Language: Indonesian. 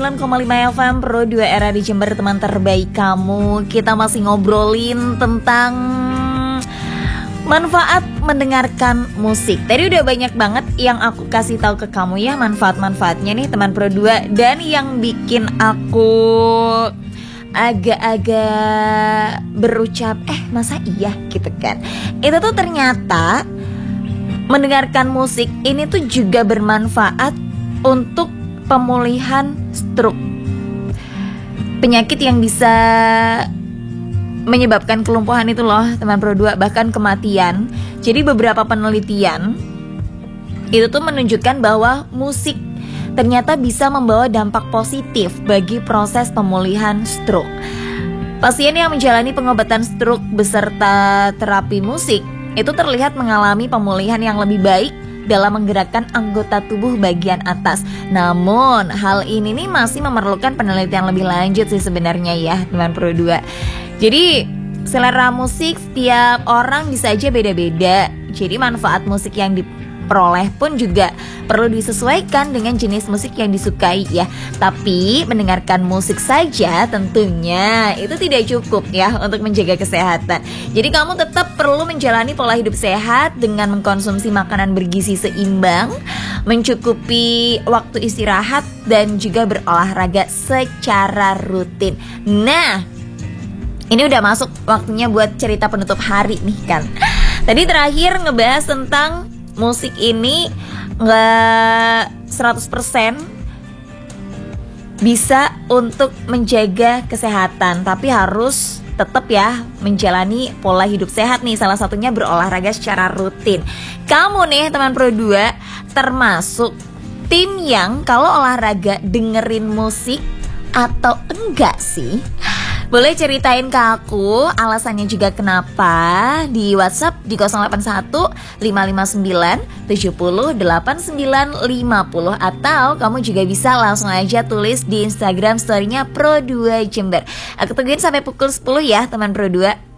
89,5 FM Pro 2 Era di Jember, teman terbaik kamu. Kita masih ngobrolin tentang manfaat mendengarkan musik. Tadi udah banyak banget yang aku kasih tahu ke kamu ya, manfaat-manfaatnya nih teman Pro 2. Dan yang bikin aku agak-agak berucap masa iya gitu kan, itu tuh ternyata mendengarkan musik ini tuh juga bermanfaat untuk pemulihan stroke, penyakit yang bisa menyebabkan kelumpuhan itu loh teman Pro 2, bahkan kematian. Jadi beberapa penelitian itu tuh menunjukkan bahwa musik ternyata bisa membawa dampak positif bagi proses pemulihan stroke. Pasien yang menjalani pengobatan stroke beserta terapi musik itu terlihat mengalami pemulihan yang lebih baik dalam menggerakkan anggota tubuh bagian atas. Namun hal ini nih masih memerlukan penelitian lebih lanjut sih sebenarnya ya teman Pro 2. Jadi selera musik setiap orang bisa aja beda-beda. Jadi manfaat musik yang diperoleh pun juga perlu disesuaikan dengan jenis musik yang disukai ya. Tapi mendengarkan musik saja tentunya itu tidak cukup ya untuk menjaga kesehatan. Jadi kamu tetap perlu menjalani pola hidup sehat dengan mengkonsumsi makanan bergizi seimbang, mencukupi waktu istirahat, dan juga berolahraga secara rutin. Nah, ini udah masuk waktunya buat cerita penutup hari nih kan. Tadi terakhir ngebahas tentang musik ini nggak 100% bisa untuk menjaga kesehatan, tapi harus tetap ya menjalani pola hidup sehat nih. Salah satunya berolahraga secara rutin. Kamu nih teman Pro 2 termasuk tim yang kalau olahraga dengerin musik atau enggak sih? Boleh ceritain ke aku alasannya juga kenapa di WhatsApp di 081 559 70 89 50, atau kamu juga bisa langsung aja tulis di Instagram story-nya Pro 2 Jember. Aku tungguin sampai pukul 10 ya teman Pro 2.